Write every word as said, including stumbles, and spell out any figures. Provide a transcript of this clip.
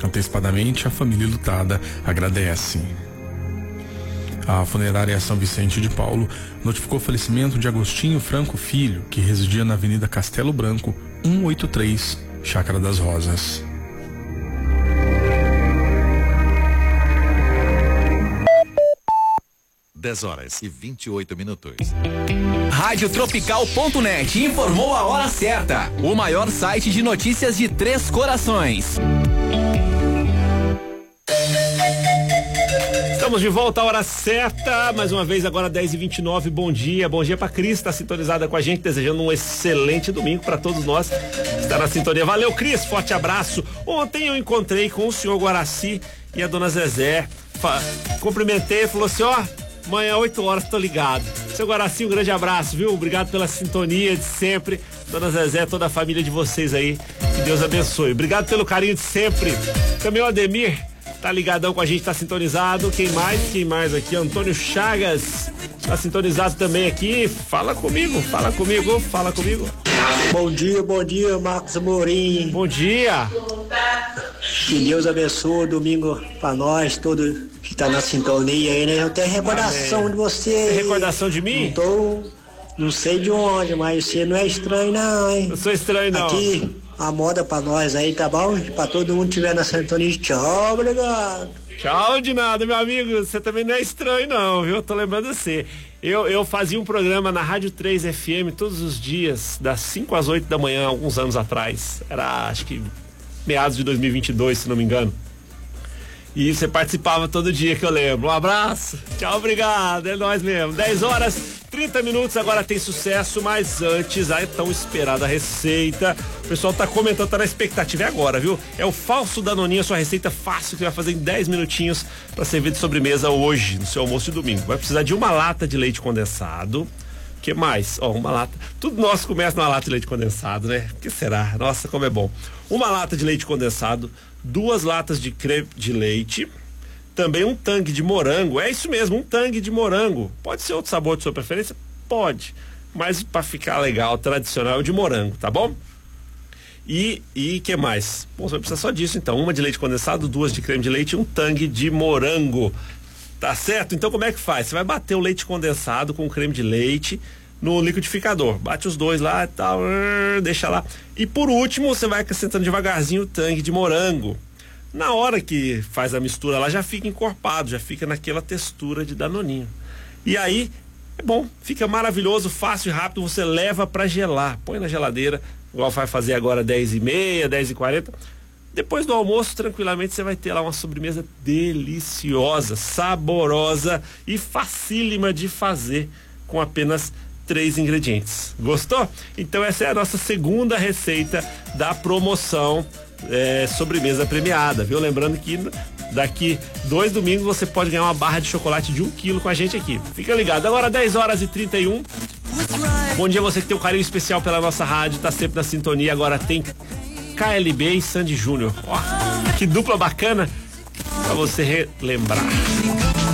antecipadamente, a família lutada agradece. A funerária São Vicente de Paulo notificou o falecimento de Agostinho Franco Filho, que residia na Avenida Castelo Branco, cento e oitenta e três, Chácara das Rosas. dez horas e vinte e oito minutos. Rádio Tropical ponto net informou a hora certa. O maior site de notícias de Três Corações. Estamos de volta à hora certa, mais uma vez agora dez e vinte e nove, bom dia, bom dia pra Cris, tá sintonizada com a gente, desejando um excelente domingo pra todos nós, está na sintonia. Valeu, Cris, forte abraço. Ontem eu encontrei com o senhor Guaraci e a dona Zezé, Fa- cumprimentei, falou assim, ó, amanhã oito horas tô ligado. Seu Guaraci, um grande abraço, viu? Obrigado pela sintonia de sempre, dona Zezé, toda a família de vocês aí, que Deus abençoe. Obrigado pelo carinho de sempre. Também o Ademir tá ligadão com a gente, tá sintonizado. Quem mais? Quem mais aqui? Antônio Chagas tá sintonizado também aqui. Fala comigo, fala comigo, fala comigo. Bom dia, bom dia, Marcos Amorim. Bom dia. Que Deus abençoe o domingo pra nós, todo que tá na sintonia aí, né? Eu tenho recordação Amém. de você. Tem recordação de mim? Não tô, não sei de onde, mas você não é estranho não, hein? Eu sou estranho não. Aqui, a moda pra nós aí, tá bom? Pra todo mundo que tiver na sintonia, tchau, obrigado. Tchau de nada, meu amigo, você também não é estranho não, viu? Eu tô lembrando você. Eu, eu fazia um programa na Rádio três F M todos os dias, das cinco às oito da manhã, alguns anos atrás. Era, acho que, meados de dois mil e vinte e dois, se não me engano. E você participava todo dia, que eu lembro. Um abraço, tchau, obrigado, é nóis mesmo. dez horas, trinta minutos, agora tem sucesso, mas antes, a tão esperada receita. O pessoal tá comentando, tá na expectativa, é agora, viu? É o falso Danoninho, a sua receita fácil que você vai fazer em dez minutinhos para servir de sobremesa hoje, no seu almoço de domingo. Vai precisar de uma lata de leite condensado. O que mais? Ó, uma lata. Tudo nosso começa numa lata de leite condensado, né? O que será? Nossa, como é bom. Uma lata de leite condensado, duas latas de creme de leite, também um tangue de morango, é isso mesmo, um tangue de morango. Pode ser outro sabor de sua preferência? Pode, mas para ficar legal, tradicional, de morango, tá bom? E e que mais? Bom, você vai precisar só disso então, uma de leite condensado, duas de creme de leite e um tangue de morango. Tá certo? Então como é que faz? Você vai bater o leite condensado com o creme de leite no liquidificador, bate os dois lá e tal, deixa lá. E por último, você vai acrescentando devagarzinho o tangue de morango. Na hora que faz a mistura lá, já fica encorpado, já fica naquela textura de danoninho. E aí, é bom, fica maravilhoso, fácil e rápido, você leva pra gelar, põe na geladeira, igual vai fazer agora dez e meia, dez e quarenta. Depois do almoço, tranquilamente, você vai ter lá uma sobremesa deliciosa, saborosa e facílima de fazer com apenas três ingredientes. Gostou? Então essa é a nossa segunda receita da promoção é, sobremesa premiada, viu? Lembrando que daqui dois domingos você pode ganhar uma barra de chocolate de um quilo com a gente aqui. Fica ligado. Agora dez horas e trinta e um. Bom dia você que tem um carinho especial pela nossa rádio, tá sempre na sintonia. Agora tem K L B e Sandy Júnior. Ó, que dupla bacana pra você relembrar.